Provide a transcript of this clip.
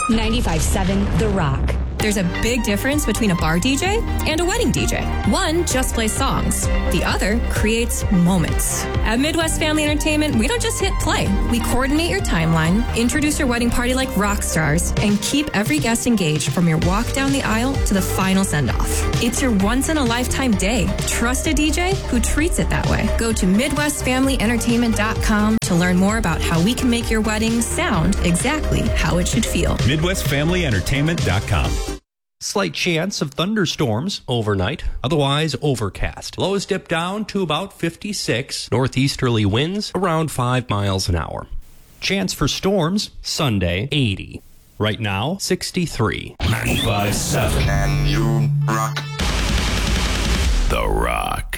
95.7 The Rock. There's a big difference between a bar DJ and a wedding DJ. One just plays songs. The other creates moments. At Midwest Family Entertainment, we don't just hit play. We coordinate your timeline, introduce your wedding party like rock stars, and keep every guest engaged from your walk down the aisle to the final send-off. It's your once-in-a-lifetime day. Trust a DJ who treats it that way. Go to MidwestFamilyEntertainment.com to learn more about how we can make your wedding sound exactly how it should feel. MidwestFamilyEntertainment.com. Slight chance of thunderstorms overnight, otherwise overcast. Lows dip down to about 56. Northeasterly winds around 5 miles an hour. Chance for storms Sunday 80. Right now 63. 95.7. Can you rock? The Rock.